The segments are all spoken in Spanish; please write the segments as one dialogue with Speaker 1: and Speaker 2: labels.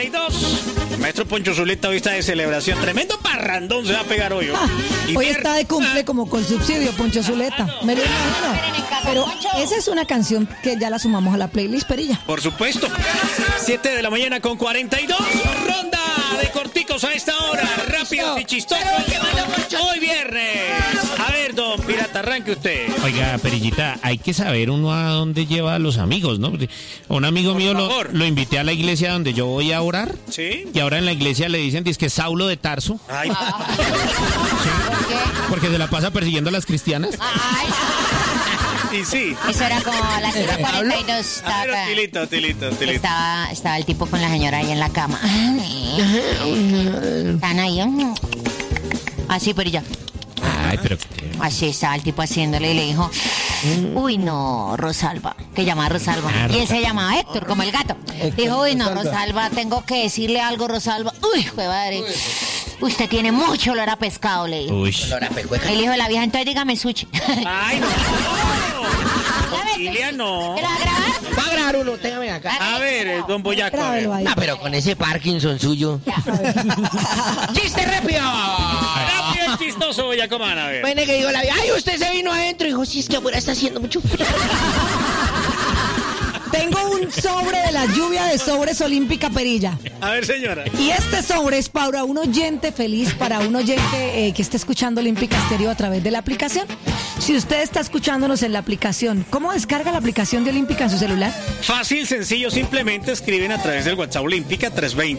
Speaker 1: Maestro Poncho Zuleta hoy está de celebración. Tremendo parrandón se va a pegar hoy.
Speaker 2: Hoy está de cumple como con subsidio, Poncho Zuleta. Me lo imagino. Pero esa es una canción que ya la sumamos a la playlist, Perilla.
Speaker 1: Por supuesto. 7 de la mañana con 42. Ronda de corticos a esta hora. Rápidos y chistosos. Hoy viernes. A ver, don Pirata, arranque usted.
Speaker 3: Oiga, Perillita, hay que saber uno a dónde lleva a los amigos, ¿no? Un amigo mío lo invité a la iglesia donde yo voy a orar.
Speaker 1: Sí.
Speaker 3: Y ahora en la iglesia le dicen que es Saulo de Tarso.
Speaker 1: Ay.
Speaker 3: Sí, porque se la pasa persiguiendo a las cristianas.
Speaker 1: Y sí.
Speaker 4: Eso era como a las 7:42.
Speaker 1: Tilito.
Speaker 4: Estaba el tipo con la señora ahí en la cama. Están ahí. Así, pero ya.
Speaker 3: Ay, pero...
Speaker 4: Así estaba el tipo haciéndole y le dijo, uy, no, Rosalba, que llamaba Rosalba. Y él se llamaba Héctor, como el gato. Dijo, uy, no, Rosalba, tengo que decirle algo, Rosalba. Uy, jue madre. Usted tiene mucho olor a pescado, le dijo.
Speaker 3: Uy.
Speaker 4: El hijo de la vieja, entonces dígame sushi.
Speaker 1: Ay, no. Familia, no.
Speaker 4: ¿Te lo va a grabar?
Speaker 5: Va a grabar uno, téngame acá.
Speaker 1: A ver, don Boyaco.
Speaker 2: Grábelo ahí.
Speaker 5: Ah, pero con ese Parkinson suyo. ¡Chiste rápido!
Speaker 1: Rápido y chistoso, Boyacomán, a ver.
Speaker 5: Bueno, que digo la vida, ay, usted se vino adentro. Dijo, sí, es que afuera está haciendo mucho frío.
Speaker 2: Tengo un sobre de la lluvia de sobres olímpica, Perilla.
Speaker 1: A ver, señora.
Speaker 2: Y este sobre es para un oyente feliz, para un oyente que está escuchando Olímpica Estéreo a través de la aplicación. Si usted está escuchándonos en la aplicación, ¿cómo descarga la aplicación de Olímpica en su celular?
Speaker 1: Fácil, sencillo, simplemente escriben a través del WhatsApp Olímpica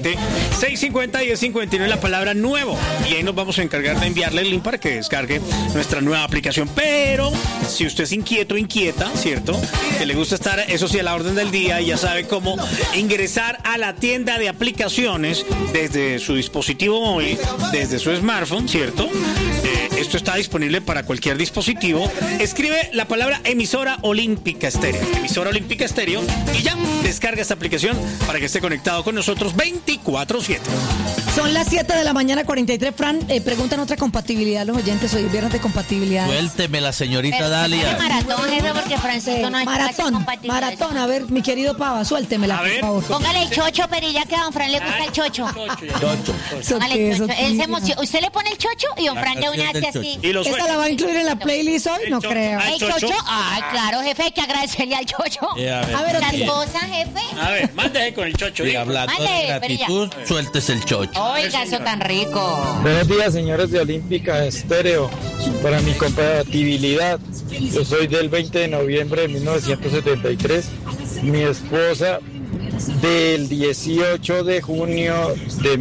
Speaker 1: 320-650-1059 la palabra nuevo. Y ahí nos vamos a encargar de enviarle el link para que descargue nuestra nueva aplicación. Pero si usted es inquieto o inquieta, ¿cierto? Que le gusta estar, eso sí, a la orden del día y ya sabe cómo ingresar a la tienda de aplicaciones desde su dispositivo móvil, desde su smartphone, ¿cierto? Esto está disponible para cualquier dispositivo. Escribe la palabra emisora Olímpica Estéreo. Emisora Olímpica Estéreo y ya descarga esta aplicación para que esté conectado con nosotros 24/7.
Speaker 2: Son las 7 de la mañana, 43. Fran, preguntan otra compatibilidad los oyentes. Hoy es viernes de compatibilidad.
Speaker 6: Suélteme la señorita Dalia.
Speaker 4: Maratón, jefe, porque Francisco no está
Speaker 2: Maratón. A ver, mi querido Pava, suéltemela, por favor.
Speaker 4: Póngale el chocho, Perilla, que a don Fran le gusta el chocho. Póngale el chocho. Él se emociona. Usted le pone el chocho y don Fran de una hace así.
Speaker 2: ¿Esta la va a incluir en la playlist hoy? No creo.
Speaker 4: ¿El chocho? Ay, claro, jefe, hay que agradecerle al chocho.
Speaker 2: A ver,
Speaker 4: las cosas, jefe.
Speaker 1: A ver, mándese con el chocho.
Speaker 6: Y hablando de gratitud, suéltese el chocho.
Speaker 4: Oiga, eso tan rico.
Speaker 7: Buenos días, señores de Olímpica Estéreo. Para mi compatibilidad, yo soy del 20 de noviembre de 1973. Mi esposa del 18 de junio de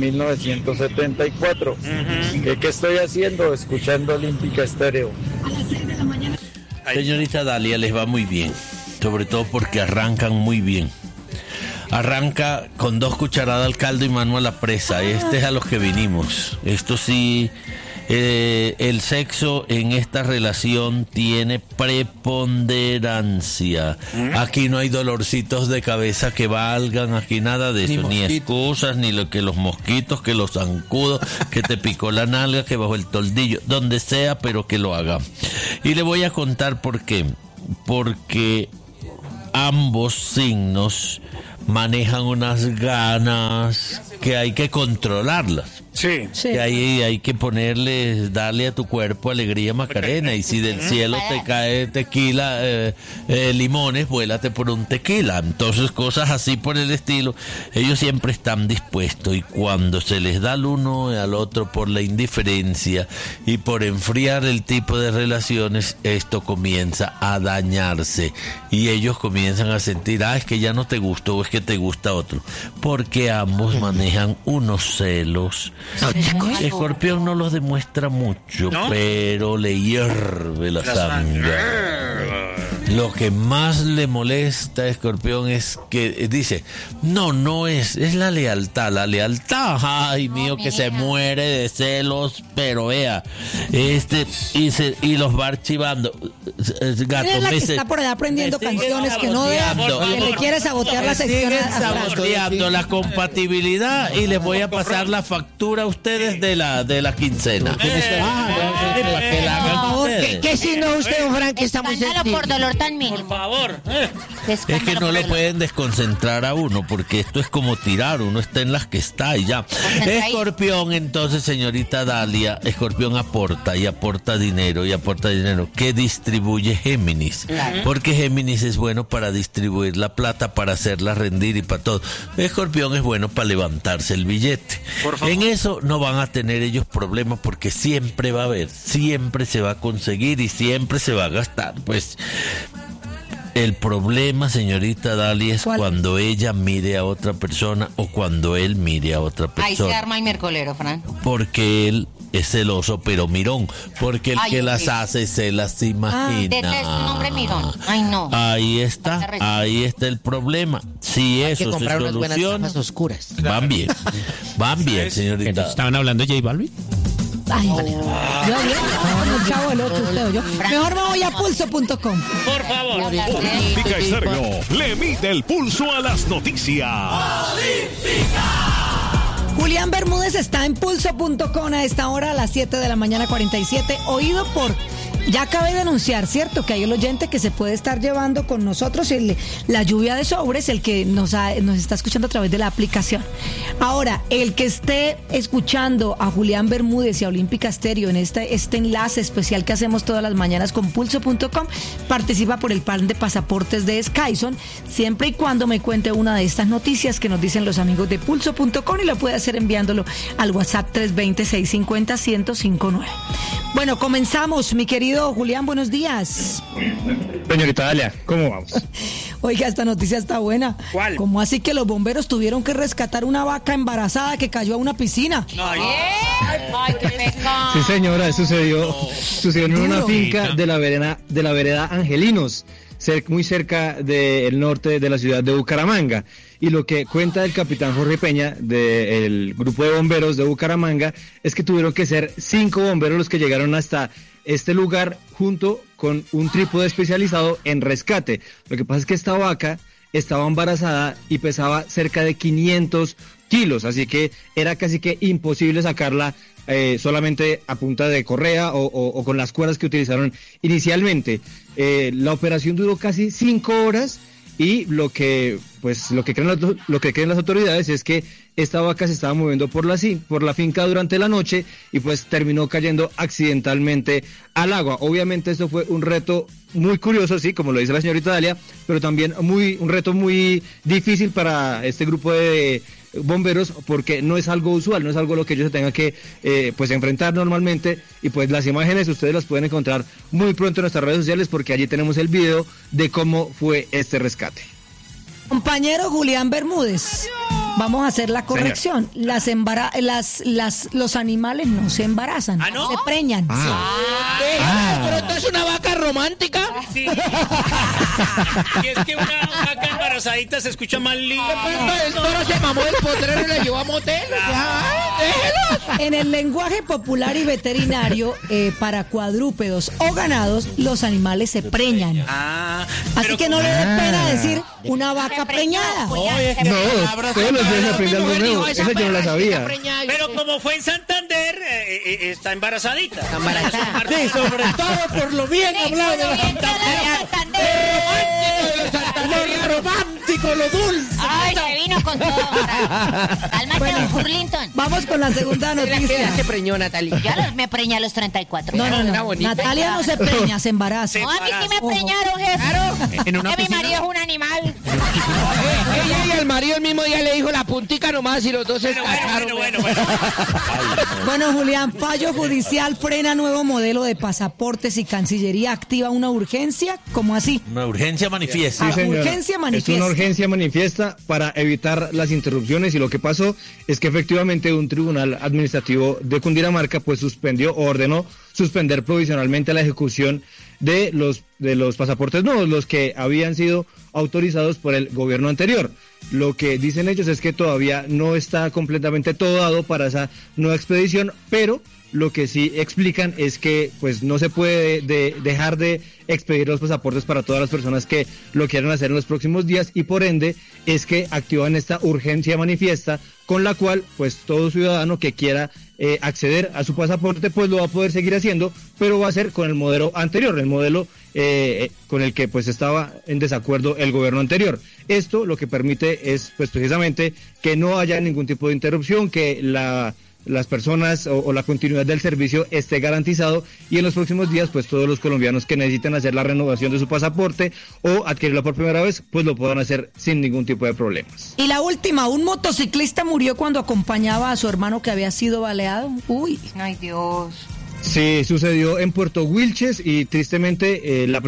Speaker 7: 1974. ¿Qué estoy haciendo? Escuchando Olímpica Estéreo.
Speaker 6: Señorita Dalia, les va muy bien, sobre todo porque arrancan muy bien. Arranca con 2 cucharadas al caldo y mano a la presa. Este es a los que vinimos. Esto sí, el sexo en esta relación tiene preponderancia. Aquí no hay dolorcitos de cabeza que valgan, aquí nada de eso, ni excusas, ni lo que los mosquitos, que los zancudos, que te picó la nalga, que bajo el toldillo, donde sea, pero que lo haga. Y le voy a contar por qué. Porque ambos signos manejan unas ganas que hay que controlarlas.
Speaker 1: Sí.
Speaker 6: Que ahí hay que darle a tu cuerpo alegría Macarena, y si del cielo te cae tequila, limones, vuélate por un tequila. Entonces, cosas así por el estilo, ellos siempre están dispuestos, y cuando se les da al uno y al otro por la indiferencia y por enfriar el tipo de relaciones, esto comienza a dañarse y ellos comienzan a sentir, es que ya no te gustó o es que te gusta otro, porque ambos manejan unos celos. Escorpión no los demuestra mucho, ¿no? Pero le hierve la sangre. Lo que más le molesta a Escorpión es que dice, no es la lealtad, ay mío, que se muere de celos, pero vea, y los va archivando.
Speaker 2: Gato, es la que está por allá aprendiendo canciones que no vea, que le quiere sabotear la sección.
Speaker 6: Saboteando la compatibilidad, y les voy a pasar la factura a ustedes de la quincena.
Speaker 5: ¿Qué si no usted, Frank, que está muy sentido?
Speaker 4: Por dolor tan mínimo.
Speaker 1: Por favor.
Speaker 6: Es que no lo pueden desconcentrar a uno, porque esto es como tirar, uno está en las que está y ya. Escorpión, entonces, señorita Dalia, Escorpión aporta y aporta dinero y aporta dinero que distribuye Géminis, porque Géminis es bueno para distribuir la plata, para hacerla rendir y para todo. Escorpión es bueno para levantarse el billete. En eso no van a tener ellos problemas, porque siempre va a haber, siempre se va a conseguir y siempre se va a gastar, pues. El problema, señorita Dalia, es cuando ella mire a otra persona o cuando él mire a otra persona.
Speaker 4: Ahí se arma el miércolero, Fran.
Speaker 6: Porque él es celoso, pero mirón. Porque el que las hace se las imagina.
Speaker 4: Detesto un hombre mirón. Ay, no.
Speaker 6: Ahí está el problema. Si
Speaker 5: Hay
Speaker 6: eso
Speaker 5: que comprar
Speaker 6: se
Speaker 5: unas buenas
Speaker 6: soluciona,
Speaker 5: gafas oscuras.
Speaker 6: van bien, señorita.
Speaker 3: Entonces, ¿estaban hablando de J Balvin?
Speaker 2: Ay, yo bien, como el chavo del 8, usted o yo. Mejor me voy a pulso.com.
Speaker 1: Por favor.
Speaker 8: Olímpica Estéreo le mide el pulso a las noticias.
Speaker 2: Julián Bermúdez está en pulso.com a esta hora, a las 7 de la mañana 47, oído por... Ya acabé de anunciar, ¿cierto? Que hay el oyente que se puede estar llevando con nosotros la lluvia de sobres, el que nos está escuchando a través de la aplicación. Ahora, el que esté escuchando a Julián Bermúdez y a Olímpica Estéreo en este enlace especial que hacemos todas las mañanas con pulso.com, participa por el plan de pasaportes de Skyson, siempre y cuando me cuente una de estas noticias que nos dicen los amigos de pulso.com, y lo puede hacer enviándolo al WhatsApp 320-650-1059. Bueno, comenzamos, mi querido Julián, buenos días.
Speaker 9: Señorita Dalia, ¿cómo vamos?
Speaker 2: Oiga, esta noticia está buena.
Speaker 1: ¿Cuál?
Speaker 2: ¿Cómo así que los bomberos tuvieron que rescatar una vaca embarazada que cayó a una piscina?
Speaker 4: Ay, qué pecado.
Speaker 9: Sí, señora, sucedió en una finca de la vereda Angelinos, muy cerca del norte de la ciudad de Bucaramanga. Y lo que cuenta el capitán Jorge Peña del grupo de bomberos de Bucaramanga es que tuvieron que ser 5 bomberos los que llegaron hasta este lugar junto con un trípode especializado en rescate. Lo que pasa es que esta vaca estaba embarazada y pesaba cerca de 500 kilos, así que era casi que imposible sacarla solamente a punta de correa o con las cuerdas que utilizaron inicialmente. La operación duró casi 5 horas. Y lo que creen las autoridades es que esta vaca se estaba moviendo por la finca durante la noche y pues terminó cayendo accidentalmente al agua. Obviamente esto fue un reto muy curioso, sí, como lo dice la señorita Dalia, pero también un reto muy difícil para este grupo de bomberos, porque no es algo usual, no es algo a lo que ellos se tengan que pues enfrentar normalmente. Y pues las imágenes ustedes las pueden encontrar muy pronto en nuestras redes sociales, porque allí tenemos el video de cómo fue este rescate.
Speaker 2: Compañero Julián Bermúdez, vamos a hacer la corrección. Los animales no se embarazan,
Speaker 1: ¿no?
Speaker 2: se preñan.
Speaker 5: Pero esto es una vaca romántica.
Speaker 1: Sí. Y es que una vaca embarazadita se escucha más lindo.
Speaker 5: El toro se mamó del potrero y le llevó a motel.
Speaker 2: En el lenguaje popular y veterinario, para cuadrúpedos o ganados, los animales se preñan. Así que no le dé pena decir una vaca preñada.
Speaker 9: No, todos los días aprende algo nuevo. Eso yo no la sabía.
Speaker 1: Pero como fue en Santander, está embarazadita.
Speaker 5: Sí, sobre todo por lo bien hablado de Santander. Lo romántico, lo dulce.
Speaker 4: Ay, se vino con todo. Cálmate, don Burlington.
Speaker 2: Vamos con la segunda noticia.
Speaker 5: Se preñó Natalia.
Speaker 4: Yo me preñé a los 34.
Speaker 2: No. Natalia no se preña, se embaraza.
Speaker 4: No, a mí sí me preñaron, jefe.
Speaker 5: Claro.
Speaker 4: Que mi marido es un animal.
Speaker 5: Ella y el marido el mismo día le dijo la puntica nomás y los dos se casaron.
Speaker 2: Bueno, Julián, fallo judicial frena nuevo modelo de pasaportes y Cancillería activa una urgencia. ¿Cómo así?
Speaker 6: Una urgencia manifiesta.
Speaker 9: Sí, señora.
Speaker 2: Urgencia manifiesta.
Speaker 9: Es una urgencia manifiesta para evitar las interrupciones, y lo que pasó es que efectivamente un tribunal administrativo de Cundinamarca pues suspendió o ordenó suspender provisionalmente la ejecución de los pasaportes nuevos, los que habían sido autorizados por el gobierno anterior. Lo que dicen ellos es que todavía no está completamente todo dado para esa nueva expedición, pero lo que sí explican es que pues no se puede dejar de expedir los pasaportes para todas las personas que lo quieran hacer en los próximos días, y por ende es que activan esta urgencia manifiesta, con la cual pues todo ciudadano que quiera acceder a su pasaporte pues lo va a poder seguir haciendo, pero va a ser con el modelo anterior, el modelo con el que pues estaba en desacuerdo el gobierno anterior. Esto lo que permite es pues precisamente que no haya ningún tipo de interrupción, que las personas o la continuidad del servicio esté garantizado, y en los próximos días pues todos los colombianos que necesiten hacer la renovación de su pasaporte o adquirirlo por primera vez pues lo puedan hacer sin ningún tipo de problemas.
Speaker 2: Y la última, un motociclista murió cuando acompañaba a su hermano que había sido baleado. Uy.
Speaker 4: Ay, Dios.
Speaker 9: Sí, sucedió en Puerto Wilches y tristemente la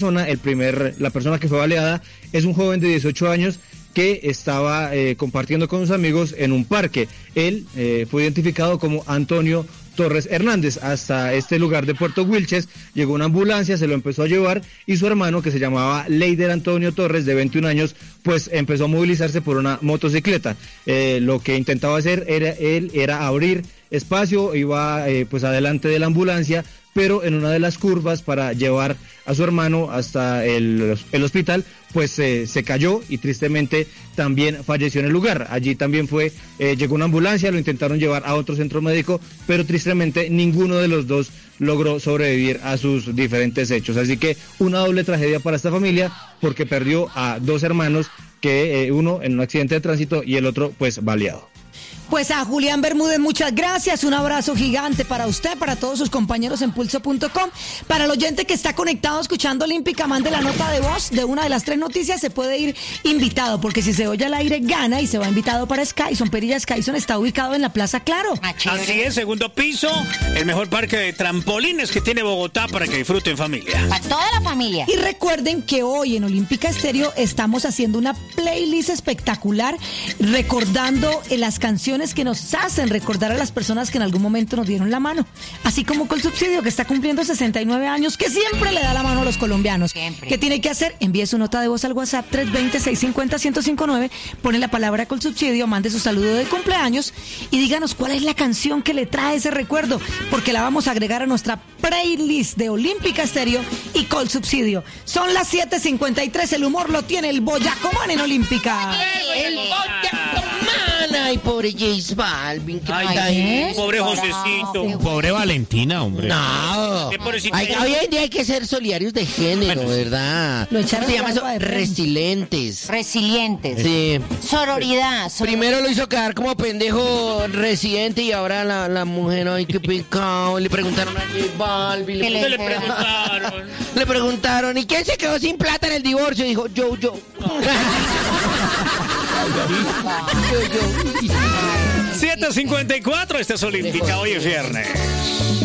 Speaker 9: persona que fue baleada es un joven de 18 años que estaba compartiendo con sus amigos en un parque. Él fue identificado como Antonio Torres Hernández. Hasta este lugar de Puerto Wilches llegó una ambulancia, se lo empezó a llevar, y su hermano, que se llamaba Leider Antonio Torres, de 21 años, pues empezó a movilizarse por una motocicleta. Lo que intentaba hacer era abrir espacio, iba pues adelante de la ambulancia, pero en una de las curvas para llevar a su hermano hasta el hospital, pues se cayó y tristemente también falleció en el lugar. Allí también llegó una ambulancia, lo intentaron llevar a otro centro médico, pero tristemente ninguno de los dos logró sobrevivir a sus diferentes hechos. Así que una doble tragedia para esta familia, porque perdió a dos hermanos, que uno en un accidente de tránsito y el otro pues baleado.
Speaker 2: Pues a Julián Bermúdez, muchas gracias, un abrazo gigante para usted, para todos sus compañeros en pulso.com. Para el oyente que está conectado escuchando Olímpica, mande la nota de voz de una de las 3 noticias, se puede ir invitado, porque si se oye al aire gana y se va invitado para Skyson. Perilla Skyson está ubicado en la Plaza Claro.
Speaker 1: Así es, segundo piso, el mejor parque de trampolines que tiene Bogotá para que disfruten familia.
Speaker 4: Para toda la familia.
Speaker 2: Y recuerden que hoy en Olímpica Estéreo estamos haciendo una playlist espectacular, recordando las canciones que nos hacen recordar a las personas que en algún momento nos dieron la mano, así como Colsubsidio, que está cumpliendo 69 años, que siempre le da la mano a los colombianos. Siempre. ¿Qué tiene que hacer? Envíe su nota de voz al WhatsApp 320-650-1059, pone la palabra Colsubsidio, mande su saludo de cumpleaños y díganos cuál es la canción que le trae ese recuerdo, porque la vamos a agregar a nuestra playlist de Olímpica Estéreo y Colsubsidio. Son las 7:53, el humor lo tiene el Boyacomán en Olímpica.
Speaker 5: El Boyacomán. Ay, pobre J Balvin.
Speaker 1: Pobre Josecito.
Speaker 3: Pobre Valentina, hombre.
Speaker 5: No. Hoy en día hay que ser solidarios de género, ¿verdad?
Speaker 2: Lo echaron.
Speaker 5: Se llama eso resilientes.
Speaker 4: Resilientes.
Speaker 5: Sí.
Speaker 4: Sororidad.
Speaker 5: Primero lo hizo quedar como pendejo residente y ahora la mujer, ay, qué pecado. Le preguntaron a J Balvin. Le preguntaron, ¿y quién se quedó sin plata en el divorcio? Dijo, yo.
Speaker 1: 7:54, esta es Olímpica, hoy es viernes.